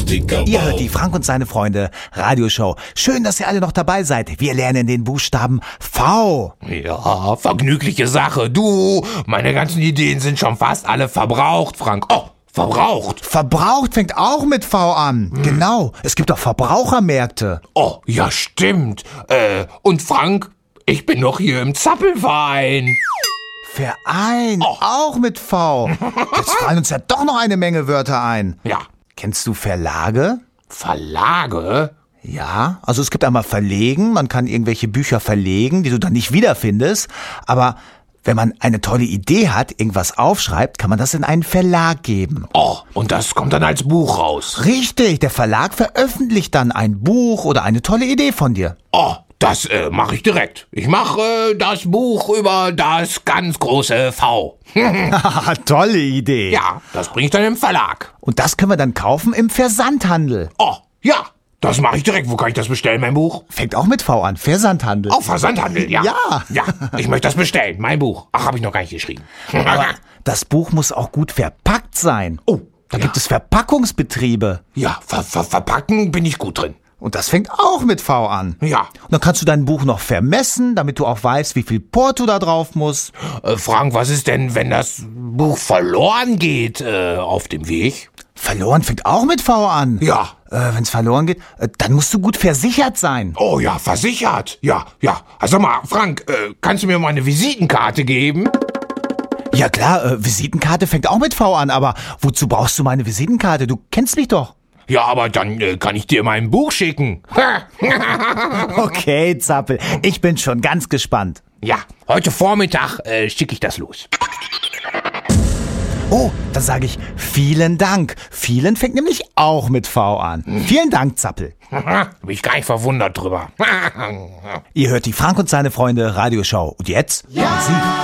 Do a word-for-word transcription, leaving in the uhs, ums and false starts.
dicker Ihr Bauch. hört die Frank und seine Freunde Radioshow. Schön, dass ihr alle noch dabei seid. Wir lernen den Buchstaben V. Ja, vergnügliche Sache. Du, meine ganzen Ideen sind schon fast alle verbraucht, Frank. Oh, verbraucht. Verbraucht fängt auch mit V an. Hm. Genau, es gibt doch Verbrauchermärkte. Oh, ja stimmt. Äh, und Frank, ich bin noch hier im Zappelverein. Verein, Oh. auch mit V. Jetzt fallen uns ja doch noch eine Menge Wörter ein. Ja, Kennst du Verlage? Verlage? Ja, also es gibt einmal Verlegen, man kann irgendwelche Bücher verlegen, die du dann nicht wiederfindest, aber wenn man eine tolle Idee hat, irgendwas aufschreibt, kann man das in einen Verlag geben. Oh, und das kommt dann als Buch raus. Richtig, der Verlag veröffentlicht dann ein Buch oder eine tolle Idee von dir. Oh, das äh, mache ich direkt. Ich mache äh, das Buch über das ganz große V. Haha, tolle Idee. Ja, das bringe ich dann im Verlag. Und das können wir dann kaufen im Versandhandel. Oh, ja, das mache ich direkt. Wo kann ich das bestellen, mein Buch? Fängt auch mit V an, Versandhandel. Auf Versandhandel, ja. Ja. Ja, ich möchte das bestellen, mein Buch. Ach, habe ich noch gar nicht geschrieben. Aber das Buch muss auch gut verpackt sein. Oh, Da ja. gibt es Verpackungsbetriebe. Ja, ver ver verpacken bin ich gut drin. Und das fängt auch mit V an. Ja. Und dann kannst du dein Buch noch vermessen, damit du auch weißt, wie viel Porto da drauf muss. Äh, Frank, was ist denn, wenn das Buch verloren geht äh, auf dem Weg? Verloren fängt auch mit V an. Ja. Äh, Wenn es verloren geht, äh, dann musst du gut versichert sein. Oh ja, versichert. Ja, ja. Also sag mal, Frank, äh, kannst du mir mal eine Visitenkarte geben? Ja klar, äh, Visitenkarte fängt auch mit V an, aber wozu brauchst du meine Visitenkarte? Du kennst mich doch. Ja, aber dann äh, kann ich dir mein Buch schicken. Okay, Zappel, ich bin schon ganz gespannt. Ja, heute Vormittag äh, schicke ich das los. Oh, dann sage ich vielen Dank. Vielen fängt nämlich auch mit V an. Vielen Dank, Zappel. Bin ich gar nicht verwundert drüber. Ihr hört die Frank und seine Freunde Radioshow. Und jetzt? Ja. Sie.